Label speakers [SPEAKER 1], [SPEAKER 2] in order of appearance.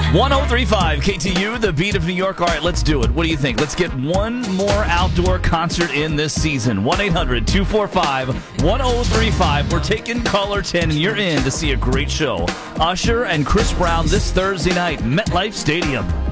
[SPEAKER 1] 1035 KTU, the beat of New York. All right, let's do it. What do you think? Let's get one more outdoor concert in this season. 1-800-245-1035. We're taking caller 10, and you're in to see a great show. Usher and Chris Brown this Thursday night, MetLife Stadium.